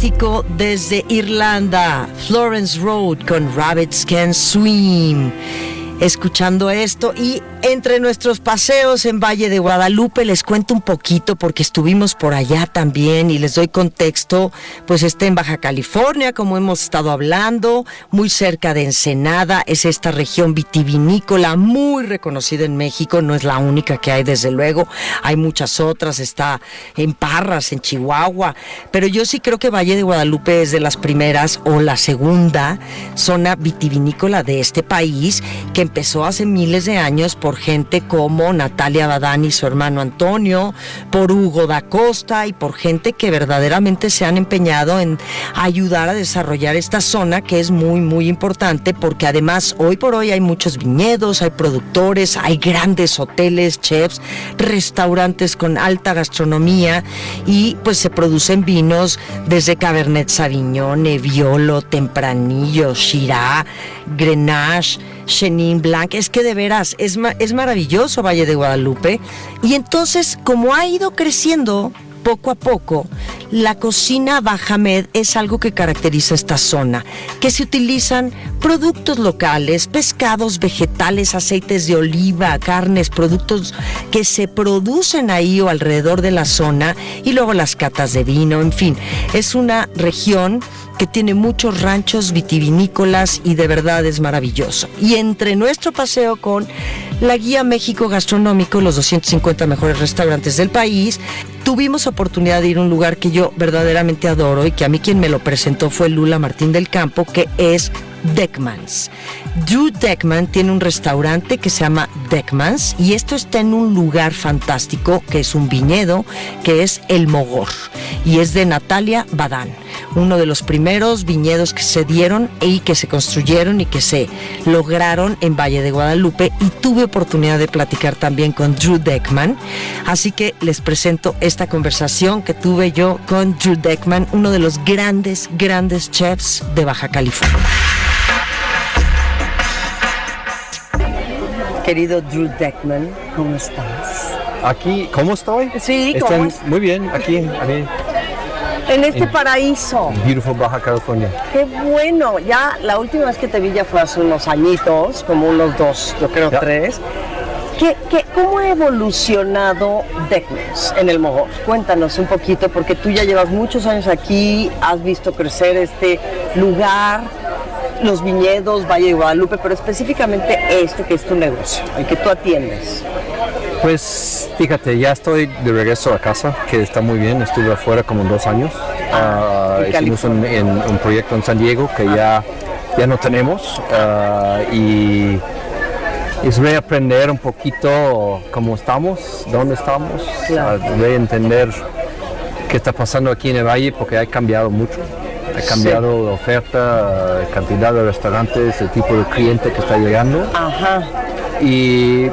fantástico desde Irlanda, Florence Road con Rabbits Can Swim. Escuchando esto y entre nuestros paseos en Valle de Guadalupe les cuento un poquito porque estuvimos por allá también y les doy contexto, pues está en Baja California, como hemos estado hablando, muy cerca de Ensenada, es esta región vitivinícola muy reconocida en México, no es la única que hay desde luego, hay muchas otras, está en Parras, en Chihuahua, pero yo sí creo que Valle de Guadalupe es de las primeras o la segunda zona vitivinícola de este país que empezó hace miles de años por gente como Natalia Badán y su hermano Antonio, por Hugo da Costa y por gente que verdaderamente se han empeñado en ayudar a desarrollar esta zona que es muy muy importante porque además hoy por hoy hay muchos viñedos, hay productores, hay grandes hoteles, chefs, restaurantes con alta gastronomía y pues se producen vinos desde Cabernet Sauvignon, Nebbiolo, Tempranillo, Shiraz, Grenache, Chenin Blanc, es que de veras es maravilloso Valle de Guadalupe y entonces como ha ido creciendo poco a poco, la cocina Bajamed es algo que caracteriza esta zona, que se utilizan productos locales, pescados, vegetales, aceites de oliva, carnes, productos que se producen ahí o alrededor de la zona y luego las catas de vino, en fin, es una región que tiene muchos ranchos vitivinícolas y de verdad es maravilloso. Y entre nuestro paseo con la guía México Gastronómico, los 250 mejores restaurantes del país, tuvimos oportunidad de ir a un lugar que yo verdaderamente adoro y que a mí quien me lo presentó fue Lula Martín del Campo, que es Deckmans. Drew Deckman tiene un restaurante que se llama Deckmans y esto está en un lugar fantástico que es un viñedo que es El Mogor y es de Natalia Badán, uno de los primeros viñedos que se dieron y que se construyeron y que se lograron en Valle de Guadalupe y tuve oportunidad de platicar también con Drew Deckman, así que les presento esta conversación que tuve yo con Drew Deckman, uno de los grandes chefs de Baja California. Querido Drew Deckman, ¿cómo estás? Aquí, ¿cómo estoy? Sí, ¿cómo estás? Muy bien, aquí. En este paraíso. Beautiful Baja California. Qué bueno, ya la última vez que te vi ya fue hace unos añitos, como unos 2, yo creo 3. ¿Cómo ha evolucionado Deckmans en El Mogor? Cuéntanos un poquito, porque tú ya llevas muchos años aquí, has visto crecer este lugar, los viñedos, Valle de Guadalupe, pero específicamente este que es tu negocio, el que tú atiendes. Pues fíjate, ya estoy de regreso a casa, que está muy bien, estuve afuera como 2 años. Hicimos un proyecto en San Diego que ya no tenemos y es reaprender un poquito cómo estamos, dónde estamos, reentender qué está pasando aquí en el Valle porque ha cambiado mucho. Ha cambiado la oferta, cantidad de restaurantes, el tipo de cliente que está llegando. Ajá. Y